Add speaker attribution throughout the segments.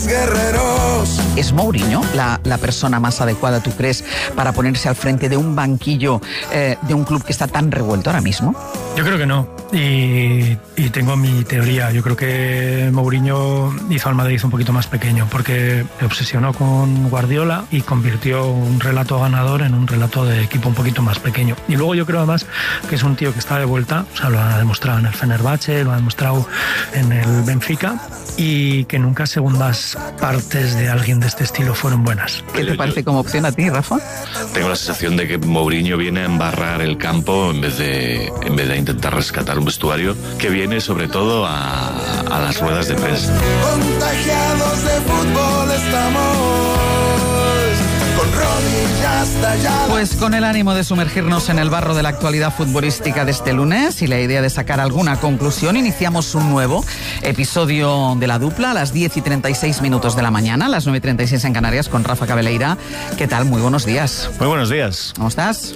Speaker 1: grandes guerreros.
Speaker 2: ¿Es Mourinho la persona más adecuada, tú crees, para ponerse al frente de un banquillo de un club que está tan revuelto ahora mismo?
Speaker 3: Yo creo que no, y tengo mi teoría. Yo creo que Mourinho hizo al Madrid un poquito más pequeño, porque se obsesionó con Guardiola y convirtió un relato ganador en un relato de equipo un poquito más pequeño. Y luego yo creo además que es un tío que está de vuelta, o sea, lo ha demostrado en el Fenerbahce, lo ha demostrado en el Benfica, y que nunca segundas partes de alguien de este estilo fueron buenas.
Speaker 2: ¿Qué te parece como opción a ti, Rafa?
Speaker 4: Tengo la sensación de que Mourinho viene a embarrar el campo en vez de intentar rescatar un vestuario, que viene sobre todo a las ruedas de prensa.
Speaker 1: Contagiados de fútbol estamos, con rodillas talladas.
Speaker 2: Pues con el ánimo de sumergirnos en el barro de la actualidad futbolística de este lunes y la idea de sacar alguna conclusión, iniciamos un nuevo episodio de La Dupla a las 10:36 de la mañana, a las 9:36 en Canarias, con Rafa Cabeleira. ¿Qué tal? Muy buenos días.
Speaker 4: Muy buenos días.
Speaker 2: ¿Cómo estás?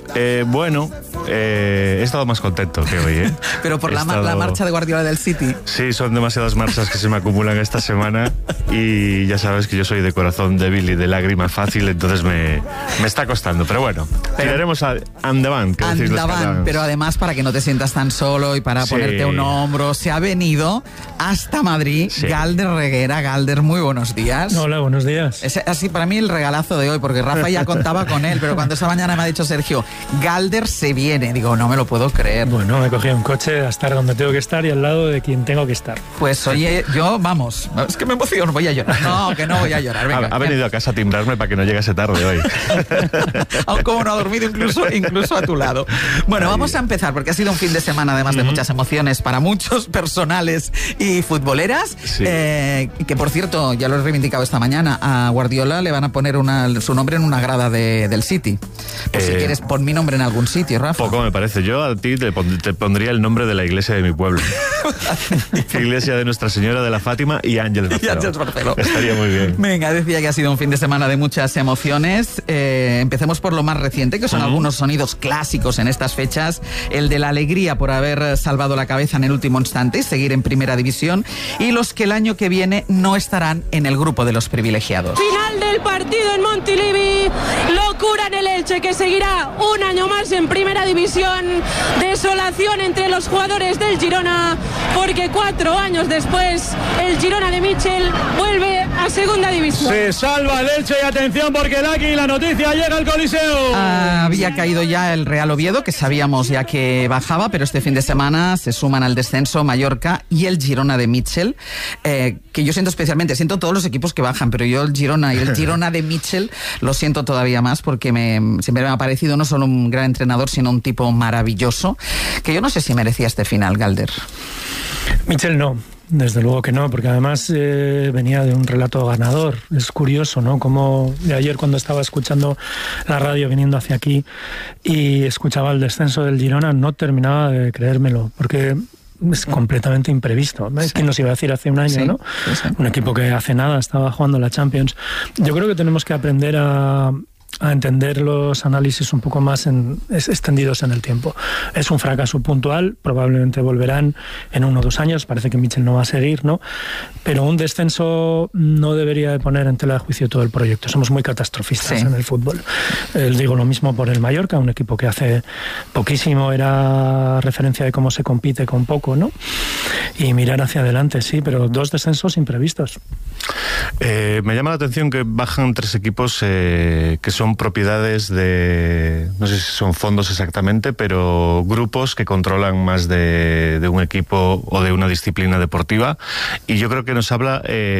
Speaker 4: He estado más contento que hoy, ¿eh?
Speaker 2: Pero por la marcha de Guardiola del City.
Speaker 4: Sí, son demasiadas marchas que se me acumulan esta semana y ya sabes que yo soy de corazón débil y de lágrima fácil, entonces me está costando, pero bueno, tiraremos andavant,
Speaker 2: pero además para que no te sientas tan solo y para ponerte un hombro, se ha venido hasta Madrid, sí. Galder Reguera. Galder, muy buenos días.
Speaker 3: Hola, buenos días.
Speaker 2: Es así para mí el regalazo de hoy, porque Rafa ya contaba con él, pero cuando esa mañana me ha dicho Sergio, Galder se viene, digo, no me lo puedo creer.
Speaker 3: Bueno, me he cogido un coche a estar donde tengo que estar y al lado de quien tengo que estar.
Speaker 2: Pues oye, yo, vamos, es que me emociono, voy a llorar. No, que no voy a llorar. Venga,
Speaker 4: ha venido a casa a timbrarme para que no llegase tarde hoy.
Speaker 2: Como no ha dormido incluso a tu lado. Bueno, vamos a empezar, porque ha sido un fin de semana además de muchas emociones para muchos, personales y futboleras. Sí. Que por cierto, ya lo he reivindicado esta mañana, a Guardiola le van a poner su nombre en una grada del City. Pues si quieres, pon mi nombre en algún sitio, Rafa.
Speaker 4: Poco me parece. Yo a ti te pondría el nombre de la iglesia de mi pueblo. Iglesia de Nuestra Señora de la Fátima y Ángeles Barceló. Estaría muy bien.
Speaker 2: Venga, decía que ha sido un fin de semana de muchas emociones. Empecemos por lo más reciente, que son algunos sonidos clásicos en estas fechas. El de la alegría por haber salvado la cabeza en el último instante y seguir en primera división, y los que el año que viene no estarán en el grupo de los privilegiados.
Speaker 5: Final del partido en Montilivi, locura en el Elche, que seguirá un año más en primera división, desolación entre los jugadores del Girona, porque 4 años después el Girona de Michel vuelve a segunda división.
Speaker 3: Se salva el Elche y atención, porque la noticia llega al Coliseo.
Speaker 2: Había caído ya el Real Oviedo, que sabíamos ya que bajaba, pero este fin de semana se suman al descenso Mallorca y el Girona de Michel, que yo siento especialmente, todos los equipos que bajan, pero yo el Girona y el Girona de Michel lo siento todavía más, porque siempre me ha parecido no solo un gran entrenador, sino un tipo maravilloso, que yo no sé si merecía este final, Galder.
Speaker 3: Michel no. Desde luego que no, porque además venía de un relato ganador. Es curioso, ¿no? Como de ayer, cuando estaba escuchando la radio viniendo hacia aquí y escuchaba el descenso del Girona, no terminaba de creérmelo, porque es completamente imprevisto. ¿Ves? ¿Quién nos iba a decir hace un año, no? Sí. Un equipo que hace nada estaba jugando la Champions. Yo creo que tenemos que aprender a entender los análisis un poco más extendidos en el tiempo. Es un fracaso puntual, probablemente volverán en 1 o 2 años, parece que Michel no va a seguir, ¿no? Pero un descenso no debería de poner en tela de juicio todo el proyecto. Somos muy catastrofistas en el fútbol. Digo lo mismo por el Mallorca, un equipo que hace poquísimo era referencia de cómo se compite con poco, ¿no? Y mirar hacia adelante, sí, pero 2 descensos imprevistos.
Speaker 4: Me llama la atención que bajan 3 equipos que son propiedades de, no sé si son fondos exactamente, pero grupos que controlan más de un equipo o de una disciplina deportiva, y yo creo que nos habla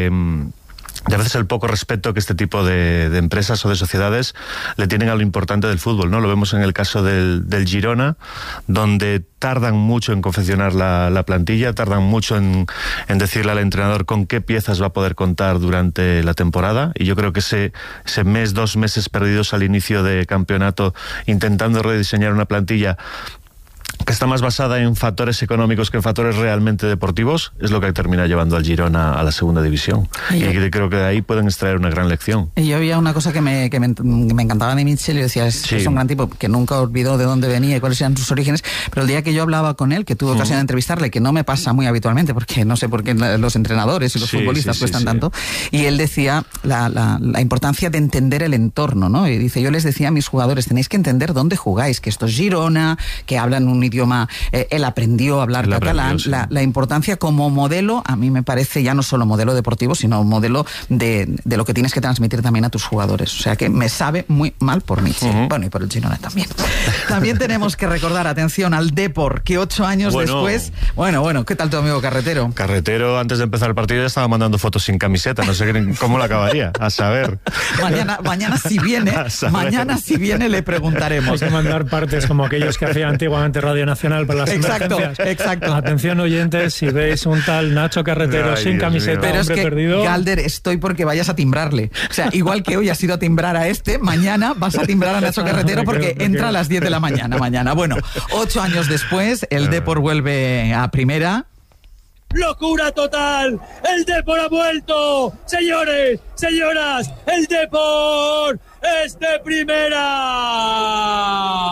Speaker 4: de a veces el poco respeto que este tipo de empresas o de sociedades le tienen a lo importante del fútbol, ¿no? Lo vemos en el caso del Girona, donde tardan mucho en confeccionar la plantilla, tardan mucho en decirle al entrenador con qué piezas va a poder contar durante la temporada, y yo creo que ese mes, 2 meses perdidos al inicio de campeonato intentando rediseñar una plantilla que está más basada en factores económicos que en factores realmente deportivos, es lo que termina llevando al Girona a la segunda división. Y creo que de ahí pueden extraer una gran lección.
Speaker 2: Y yo había una cosa que me encantaba de Mitchell, y decía, es un gran tipo que nunca olvidó de dónde venía y cuáles eran sus orígenes, pero el día que yo hablaba con él, que tuve ocasión de entrevistarle, que no me pasa muy habitualmente, porque no sé por qué los entrenadores y los futbolistas cuestan tanto, y él decía la importancia de entender el entorno, ¿no? Y dice, yo les decía a mis jugadores, tenéis que entender dónde jugáis, que esto es Girona, que hablan un idioma, él aprendió a hablar catalán, la importancia como modelo, a mí me parece ya no solo modelo deportivo, sino modelo de lo que tienes que transmitir también a tus jugadores. O sea que me sabe muy mal por Mitchell. Bueno, y por el Girona también. También tenemos que recordar, atención, al Depor, que 8 años después... Bueno, ¿qué tal tu amigo Carretero?
Speaker 4: Carretero, antes de empezar el partido, ya estaba mandando fotos sin camiseta, no sé cómo la acabaría, a saber.
Speaker 2: Mañana si viene le preguntaremos.
Speaker 3: Hay que mandar partes como aquellos que hacía antiguamente Radio Nacional para las emergencias.
Speaker 2: Exacto.
Speaker 3: Atención, oyentes, si veis un tal Nacho Carretero sin camiseta,
Speaker 2: pero es que,
Speaker 3: perdido...
Speaker 2: Galder, estoy porque vayas a timbrarle. O sea, igual que hoy has ido a timbrar a mañana vas a timbrar a Nacho Carretero porque entra a las 10 de la mañana. Bueno, 8 años después, el Depor vuelve a primera.
Speaker 6: ¡Locura total! ¡El Depor ha vuelto! Señores, señoras, el Depor es de primera.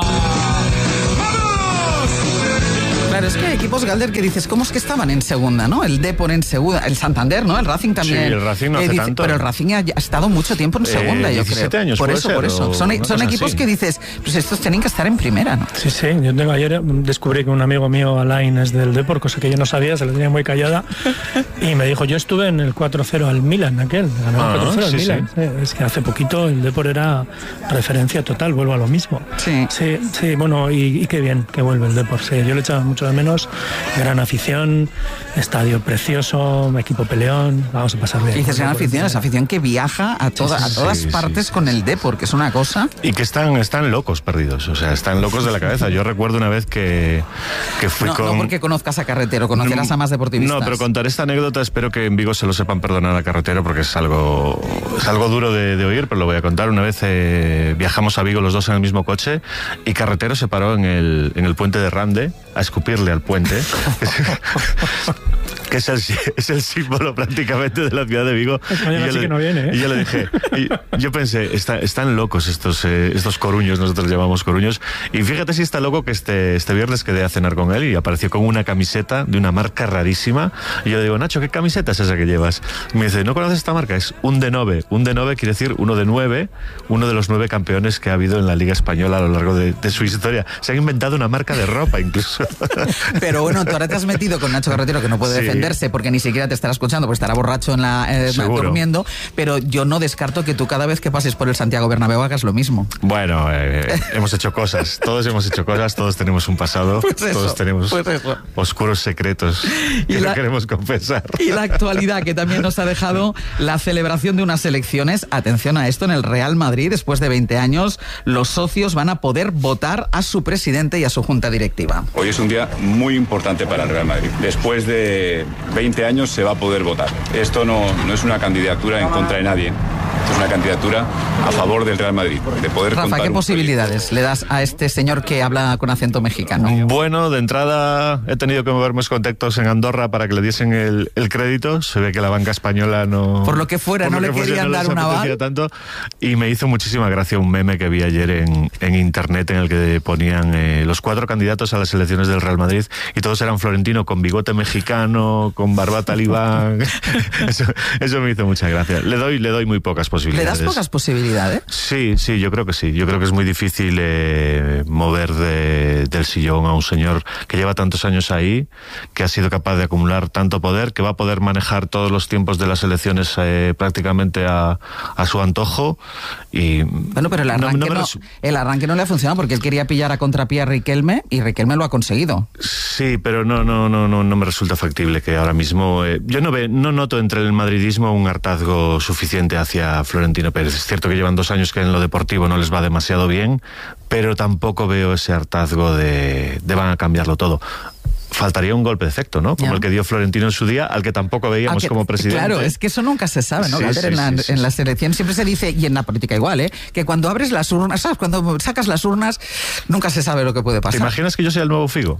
Speaker 2: Claro, es que hay equipos, Galder, que dices, ¿cómo es que estaban en segunda, no? El Depor en segunda, el Santander, ¿no? El Racing también.
Speaker 4: Sí, el Racing no hace tanto.
Speaker 2: Pero el Racing ha estado mucho tiempo en segunda, yo
Speaker 4: 17
Speaker 2: creo.
Speaker 4: años
Speaker 2: por eso. Son equipos
Speaker 4: así.
Speaker 2: Que dices, pues estos tienen que estar en primera, ¿no?
Speaker 3: Sí, yo ayer descubrí que un amigo mío, Alain, es del Depor, cosa que yo no sabía, se la tenía muy callada, y me dijo, yo estuve en el 4-0 al Milan, ganó el 4-0 al Milan. Sí. Es que hace poquito el Depor era referencia total, vuelvo a lo mismo.
Speaker 2: Sí,
Speaker 3: bueno, y qué bien que vuelve el Depor. Sí, yo le echaba mucho de menos. Gran afición, estadio precioso, equipo peleón, vamos a pasar bien.
Speaker 2: Y dices, gran afición, esa afición que viaja a todas partes con el Depor, que es una cosa.
Speaker 4: Y que están locos perdidos, o sea, están locos de la cabeza. Yo recuerdo una vez que fui
Speaker 2: no porque conozcas a Carretero, conocerás a más deportivistas.
Speaker 4: No, pero contaré esta anécdota, espero que en Vigo se lo sepan perdonar a Carretero, porque es algo duro de oír, pero lo voy a contar. Una vez viajamos a Vigo los dos en el mismo coche y Carretero se paró en el puente de Rande a escupirle al puente, que es el símbolo prácticamente de la ciudad de Vigo. Y yo le dije, yo pensé, están locos estos coruños, nosotros llamamos coruños, y fíjate si está loco que este viernes quedé a cenar con él y apareció con una camiseta de una marca rarísima, y yo le digo, Nacho, ¿qué camiseta es esa que llevas? Y me dice, ¿no conoces esta marca? Es un D9. Un D9 quiere decir uno de 9, uno de los 9 campeones que ha habido en la Liga Española a lo largo de su historia. Se han inventado una marca de ropa incluso.
Speaker 2: Pero bueno, tú ahora te has metido con Nacho Carretero, que no puede defenderse porque ni siquiera te estará escuchando, porque estará borracho durmiendo, pero yo no descarto que tú cada vez que pases por el Santiago Bernabéu hagas lo mismo.
Speaker 4: Bueno, hemos hecho cosas, todos hemos hecho cosas, todos tenemos un pasado, todos tenemos oscuros secretos que no queremos confesar.
Speaker 2: Y la actualidad que también nos ha dejado la celebración de unas elecciones, atención a esto, en el Real Madrid, después de 20 años, los socios van a poder votar a su presidente y a su junta directiva.
Speaker 7: Hoy es un día muy importante para el Real Madrid. Después de 20 años se va a poder votar. Esto no es una candidatura en contra de nadie. Es una candidatura a favor del Real Madrid, de poder
Speaker 2: Rafa, ¿qué posibilidades le das a este señor que habla con acento mexicano?
Speaker 4: Bueno, de entrada he tenido que mover mis contactos en Andorra para que le diesen el crédito. Se ve que la banca española no...
Speaker 2: Por lo que fuera, no le querían dar un aval.
Speaker 4: Tanto, y me hizo muchísima gracia un meme que vi ayer en internet en el que ponían los 4 candidatos a las elecciones del Real Madrid y todos eran Florentino con bigote mexicano, con barba talibán. Eso me hizo mucha gracia. Le doy muy pocas posibilidades.
Speaker 2: ¿Le das pocas posibilidades?
Speaker 4: Sí, yo creo que sí. Yo creo que es muy difícil mover del sillón a un señor que lleva tantos años ahí, que ha sido capaz de acumular tanto poder, que va a poder manejar todos los tiempos de las elecciones prácticamente a su antojo. Y
Speaker 2: bueno, pero el arranque no le ha funcionado porque él quería pillar a contrapié a Riquelme y Riquelme lo ha conseguido.
Speaker 4: Sí, pero no me resulta factible que ahora mismo... yo no noto entre el madridismo un hartazgo suficiente hacia Florentino Pérez. Es cierto que llevan 2 años que en lo deportivo no les va demasiado bien, pero tampoco veo ese hartazgo de van a cambiarlo todo. faltaría un golpe de efecto, ¿no? Como el que dio Florentino en su día, al que tampoco veíamos como presidente.
Speaker 2: Claro, es que eso nunca se sabe, ¿no? En la selección siempre se dice, y en la política igual, que cuando abres las urnas, ¿sabes? Cuando sacas las urnas, nunca se sabe lo que puede pasar.
Speaker 4: ¿Te imaginas que yo sea el nuevo Figo?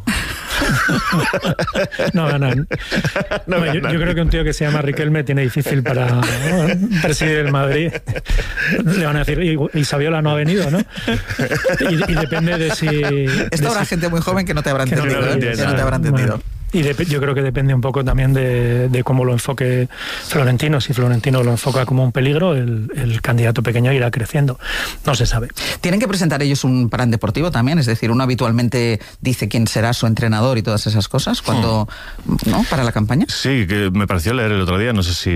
Speaker 3: No ganan. Yo creo que un tío que se llama Riquelme tiene difícil para presidir el Madrid. Le van a decir, y Saviola no ha venido, ¿no? Y depende de si...
Speaker 2: Esta habrá gente muy joven que no te habrá entendido.
Speaker 3: Bueno, y yo creo que depende un poco también de cómo lo enfoque Florentino. Si Florentino lo enfoca como un peligro, el candidato pequeño irá creciendo. No se sabe.
Speaker 2: ¿Tienen que presentar ellos un plan deportivo también? Es decir, uno habitualmente dice quién será su entrenador y todas esas cosas cuando, ¿no? Para la campaña.
Speaker 4: Sí, que me pareció leer el otro día, no sé si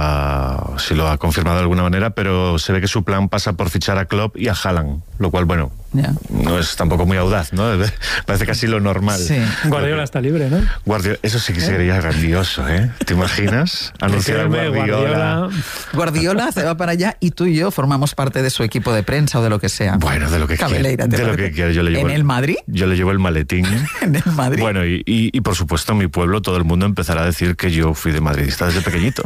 Speaker 4: lo ha confirmado de alguna manera, pero se ve que su plan pasa por fichar a Klopp y a Haaland, lo cual, bueno, no es tampoco muy audaz, ¿no? Parece casi lo normal.
Speaker 3: Sí. Guardiola está libre, ¿no?
Speaker 4: Eso sí que sería grandioso, ¿eh? ¿Te imaginas? Anunciar a Guardiola.
Speaker 2: Guardiola se va para allá y tú y yo formamos parte de su equipo de prensa o de lo que sea.
Speaker 4: Bueno, de lo que quiera. Yo le llevo
Speaker 2: ¿En el Madrid?
Speaker 4: Yo le llevo el maletín.
Speaker 2: ¿En el Madrid?
Speaker 4: Bueno, y por supuesto en mi pueblo todo el mundo empezará a decir que yo fui de madridista desde pequeñito.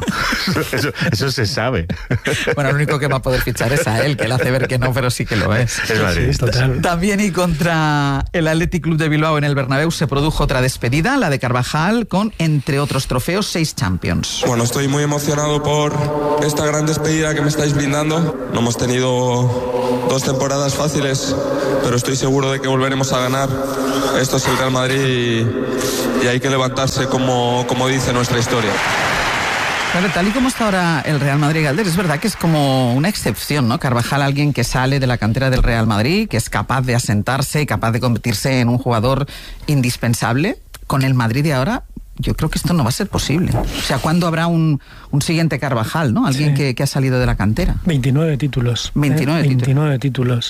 Speaker 4: Eso se sabe.
Speaker 2: Bueno, lo único que va a poder fichar es a él, que él hace ver que no, pero sí que lo es.
Speaker 4: Es madridista.
Speaker 3: Sí,
Speaker 2: también y contra el Athletic Club de Bilbao en el Bernabéu se produjo otra despedida, la de Carvajal, con, entre otros trofeos, 6 Champions.
Speaker 8: Bueno, estoy muy emocionado por esta gran despedida que me estáis brindando. No hemos tenido 2 temporadas fáciles, pero estoy seguro de que volveremos a ganar. Esto es el Real Madrid y hay que levantarse como dice nuestra historia.
Speaker 2: Claro, tal y como está ahora el Real Madrid, Galder, es verdad que es como una excepción, ¿no? Carvajal, alguien que sale de la cantera del Real Madrid, que es capaz de asentarse, capaz de convertirse en un jugador indispensable. Con el Madrid de ahora, yo creo que esto no va a ser posible. O sea, ¿cuándo habrá un siguiente Carvajal, ¿no? Alguien que ha salido de la cantera.
Speaker 3: 29 títulos. 29 títulos.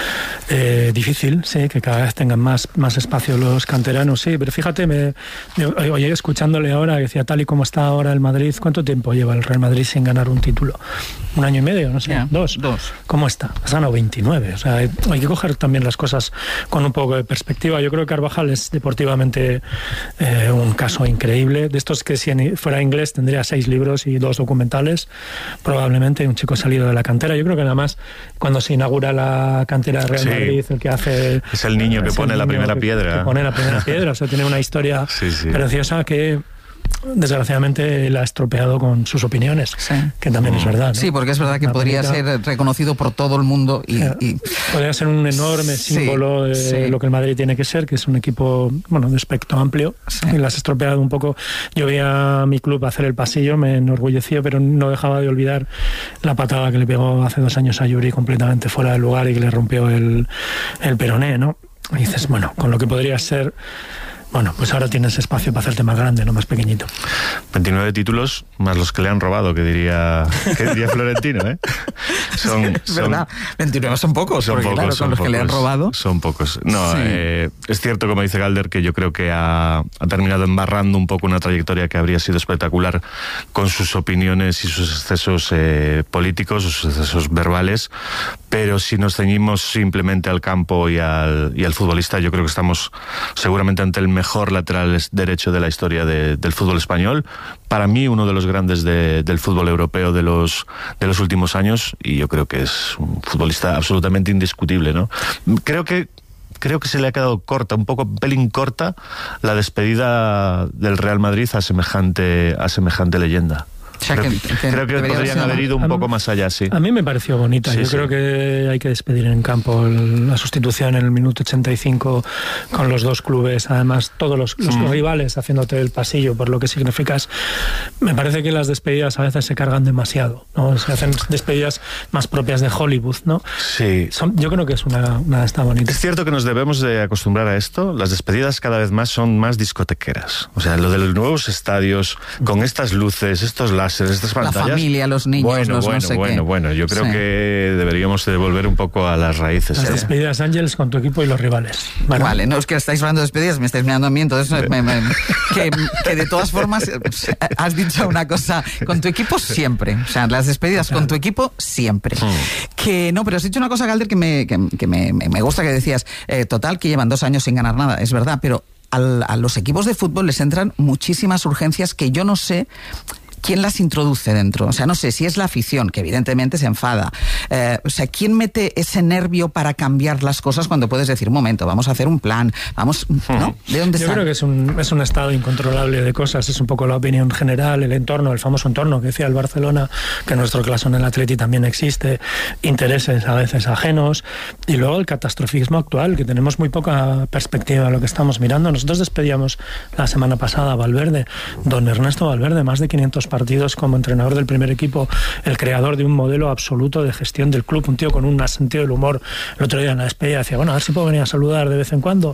Speaker 3: Difícil, sí, que cada vez tengan más espacio los canteranos, sí, pero fíjate, oye, escuchándole ahora, que decía, tal y como está ahora el Madrid, ¿cuánto tiempo lleva el Real Madrid sin ganar un título? ¿1 año y medio? No sé, 2. ¿Cómo está? Has ganado 29, o sea, hay que coger también las cosas con un poco de perspectiva. Yo creo que Carvajal es deportivamente un caso increíble, de estos que si fuera inglés tendría 6 libros y 2 documentales, probablemente, un chico salido de la cantera. Yo creo que nada más cuando se inaugura la cantera de Real Madrid, el que hace...
Speaker 4: Es el niño que pone la primera piedra.
Speaker 3: Que pone la primera piedra, o sea, tiene una historia preciosa que desgraciadamente la ha estropeado con sus opiniones, que también es verdad, ¿no?
Speaker 2: Sí, porque es verdad que podría ser reconocido por todo el mundo y
Speaker 3: podría ser un enorme símbolo de lo que el Madrid tiene que ser, que es un equipo, bueno, de espectro amplio, y las ha estropeado un poco. Yo vi a mi club hacer el pasillo, me enorgulleció, pero no dejaba de olvidar la patada que le pegó hace 2 años a Yuri completamente fuera del lugar y que le rompió el peroné, ¿no? Y dices, bueno, con lo que podría ser... Bueno, pues ahora tienes espacio para hacerte más grande, no más pequeñito.
Speaker 4: 29 títulos, más los que le han robado, que diría Florentino, ¿eh?
Speaker 2: Es verdad, 29 son pocos, porque pocos, claro, con los que le han robado...
Speaker 4: Son pocos. No, es cierto, como dice Galder, que yo creo que ha terminado embarrando un poco una trayectoria que habría sido espectacular con sus opiniones y sus excesos políticos, sus excesos verbales, pero si nos ceñimos simplemente al campo y al futbolista, yo creo que estamos seguramente ante el mejor lateral derecho de la historia del fútbol español. Para mí, uno de los grandes del fútbol europeo de los últimos años, y yo creo que es un futbolista absolutamente indiscutible, ¿no? Creo que se le ha quedado corta, un pelín corta, la despedida del Real Madrid a semejante leyenda.
Speaker 2: O sea,
Speaker 4: creo que podrían haber ido un poco más allá, sí.
Speaker 3: A mí me pareció bonita. Yo creo que hay que despedir en campo la sustitución en el minuto 85 con los 2 clubes, además todos los rivales haciéndote el pasillo por lo que significas. Me parece que las despedidas a veces se cargan demasiado, ¿no? Se hacen despedidas más propias de Hollywood, ¿no?
Speaker 4: Sí.
Speaker 3: Yo creo que es una esta bonita.
Speaker 4: Es cierto que nos debemos de acostumbrar a esto. Las despedidas cada vez más son más discotequeras. O sea, lo de los nuevos estadios con estas luces, estos láseres, estas pantallas.
Speaker 2: La familia, los niños,
Speaker 4: Bueno, yo creo que deberíamos de volver un poco a las raíces.
Speaker 3: Las despedidas, Ángeles, con tu equipo y los rivales.
Speaker 2: Vale, no es que estáis hablando de despedidas, me estáis mirando a mí, entonces que de todas formas has dicho una cosa, con tu equipo siempre, o sea, las despedidas con tu equipo siempre. Que no, pero has dicho una cosa, Galder, que me gusta, que decías, total, que llevan 2 años sin ganar nada, es verdad, pero a los equipos de fútbol les entran muchísimas urgencias que yo no sé quién las introduce dentro. O sea, no sé si es la afición, que evidentemente se enfada. O sea, ¿quién mete ese nervio para cambiar las cosas cuando puedes decir, un momento, vamos a hacer un plan, vamos, ¿no? ¿De dónde sale?
Speaker 3: Yo creo que es un estado incontrolable de cosas, es un poco la opinión general, el entorno, el famoso entorno que decía el Barcelona, que en nuestro caso en el Atleti también existe, intereses a veces ajenos, y luego el catastrofismo actual, que tenemos muy poca perspectiva de lo que estamos mirando. Nosotros despedíamos la semana pasada a Valverde, don Ernesto Valverde, más de 500 partidos como entrenador del primer equipo, el creador de un modelo absoluto de gestión del club, un tío con un sentido del humor. El otro día en la despedida decía, bueno, a ver si puedo venir a saludar de vez en cuando.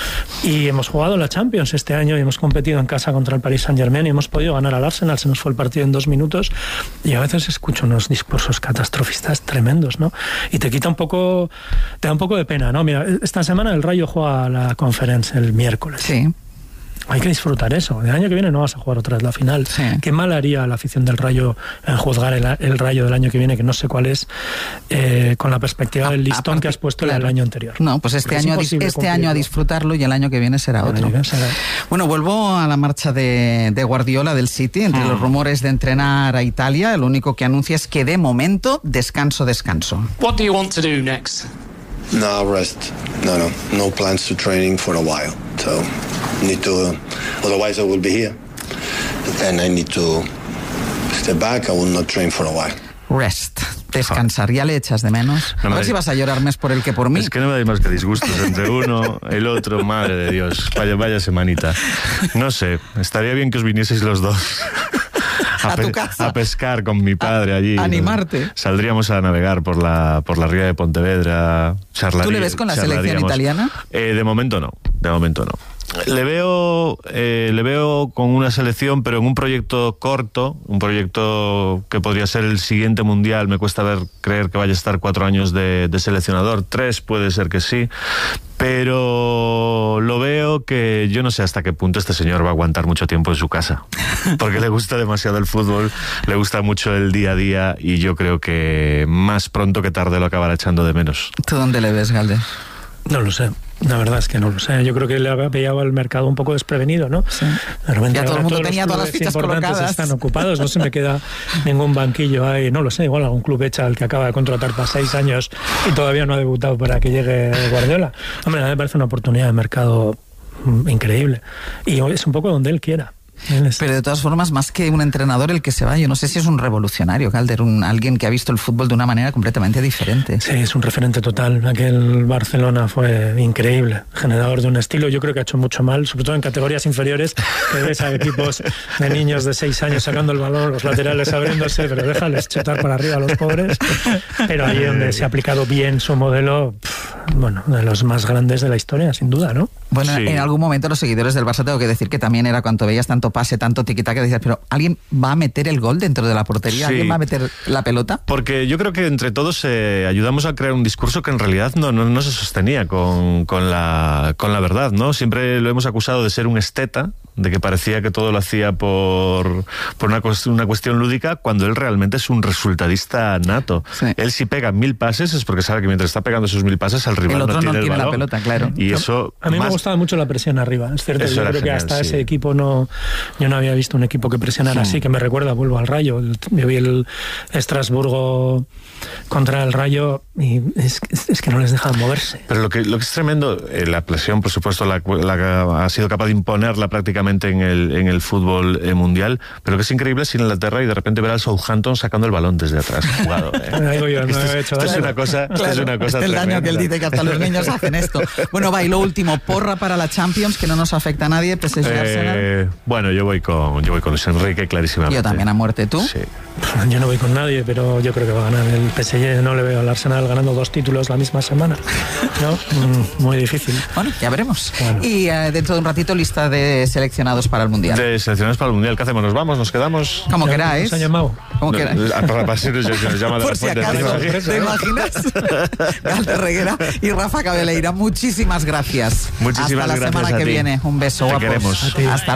Speaker 3: Y hemos jugado la Champions este año y hemos competido en casa contra el Paris Saint-Germain y hemos podido ganar al Arsenal, se nos fue el partido en 2 minutos, y a veces escucho unos discursos catastrofistas tremendos, ¿no? Y te da un poco de pena, ¿no? Mira, esta semana el Rayo juega la Conference el miércoles.
Speaker 2: Sí.
Speaker 3: Hay que disfrutar eso. El año que viene no vas a jugar otra vez la final.
Speaker 2: Sí.
Speaker 3: Qué mal haría la afición del Rayo en juzgar el Rayo del año que viene, que no sé cuál es, con la perspectiva del listón que has puesto el año anterior.
Speaker 2: No, pues este año a disfrutarlo y el año que viene será otro. Bueno, vuelvo a la marcha de Guardiola del City. Entre los rumores de entrenar a Italia, lo único que anuncia es que de momento descanso.
Speaker 9: What do you want to do next?
Speaker 10: No, rest. No plans to training for a while. So need to, otherwise I will be here. And I need to step back. I will not train for a while.
Speaker 2: Rest. Descansar, ¿ya le echas de menos?
Speaker 4: No,
Speaker 2: a ver si vas a llorar más por él que por mí.
Speaker 4: Es que no me dais más que disgustos entre uno, el otro, madre de Dios. Vaya semanita. No sé, estaría bien que os vinieseis los dos.
Speaker 2: A tu casa.
Speaker 4: A pescar con mi padre allí.
Speaker 2: Animarte.
Speaker 4: Saldríamos a navegar por la ría de Pontevedra.
Speaker 2: ¿Tú le ves con la selección italiana?
Speaker 4: De momento no. Le veo con una selección, pero en un proyecto corto, un proyecto que podría ser el siguiente mundial. Me cuesta creer que vaya a estar 4 años de seleccionador, 3 puede ser que sí, pero lo veo que yo no sé hasta qué punto este señor va a aguantar mucho tiempo en su casa, porque le gusta demasiado el fútbol, le gusta mucho el día a día, y yo creo que más pronto que tarde lo acabará echando de menos.
Speaker 2: ¿Tú dónde le ves, Galder?
Speaker 3: No lo sé. La verdad es que no lo sé. Yo creo que le había pillado al mercado un poco desprevenido, ¿no?
Speaker 2: Sí. Ya todo el mundo tenía todas las fichas colocadas.
Speaker 3: Están ocupados, no se me queda ningún banquillo ahí. No lo sé, igual algún club echa al que acaba de contratar para 6 años y todavía no ha debutado para que llegue Guardiola. Hombre, a mí me parece una oportunidad de mercado increíble. Y es un poco donde él quiera.
Speaker 2: Pero de todas formas, más que un entrenador el que se va, yo no sé si es un revolucionario, Calder, alguien que ha visto el fútbol de una manera completamente diferente.
Speaker 3: Sí, es un referente total. Aquel Barcelona fue increíble, generador de un estilo. Yo creo que ha hecho mucho mal, sobre todo en categorías inferiores, que ves a equipos de niños de 6 años sacando el balón, los laterales abriéndose, pero déjales chetar para arriba a los pobres. Pero ahí donde se ha aplicado bien su modelo, bueno, de los más grandes de la historia, sin duda, ¿no?
Speaker 2: Bueno,
Speaker 4: sí.
Speaker 2: En algún momento los seguidores del Barça, tengo que decir que también era cuando veías tanto pase, tanto tiquitaca, decías, pero ¿alguien va a meter el gol dentro de la portería?
Speaker 4: Sí.
Speaker 2: ¿Alguien va a meter la pelota?
Speaker 4: Porque yo creo que entre todos ayudamos a crear un discurso que en realidad no se sostenía con la verdad, ¿no? Siempre lo hemos acusado de ser un esteta, de que parecía que todo lo hacía por una cuestión lúdica, cuando él realmente es un resultadista nato. Sí. Él si pega 1000 pases es porque sabe que mientras está pegando esos 1000 pases, al rival
Speaker 2: el otro
Speaker 4: no tiene el balón.
Speaker 2: La pelota, claro.
Speaker 4: Y eso
Speaker 3: a mí me gustaba mucho la presión arriba, es cierto. Yo creo que hasta ese equipo yo no había visto un equipo que presionara así, que me recuerda, vuelvo al Rayo. Yo vi el Estrasburgo contra el Rayo y es que no les dejan moverse.
Speaker 4: Pero lo que es tremendo, la presión, por supuesto, la ha sido capaz de imponerla prácticamente en el fútbol mundial, pero que es increíble es ir a Inglaterra y de repente ver al Southampton sacando el balón desde atrás jugado. Esto es una cosa
Speaker 2: el daño que él dice que hasta los niños hacen esto. Bueno, va, y lo último, porra para la Champions, que no nos afecta a nadie, PSG Arsenal.
Speaker 4: Bueno, yo voy con Luis Enrique, clarísimamente.
Speaker 2: Yo también a muerte, ¿tú?
Speaker 4: Sí.
Speaker 3: Yo no voy con nadie, pero yo creo que va a ganar el PSG. No le veo al Arsenal ganando 2 títulos la misma semana, ¿no? Muy difícil.
Speaker 2: Bueno, ya veremos. Bueno. Y dentro de un ratito, lista de seleccionados para el Mundial.
Speaker 4: De seleccionados para el Mundial. ¿Qué hacemos? ¿Nos vamos? ¿Nos quedamos?
Speaker 2: Como queráis.
Speaker 3: ¿Nos han llamado?
Speaker 2: Como queráis.
Speaker 4: Para si nos llama de
Speaker 2: por si acaso, ¿te imaginas? Galder Reguera y Rafa Cabeleira, muchísimas gracias.
Speaker 4: Muchísimas
Speaker 2: gracias. Hasta la semana que viene. Un beso,
Speaker 4: Te
Speaker 2: guapos.
Speaker 4: queremos.
Speaker 2: Hasta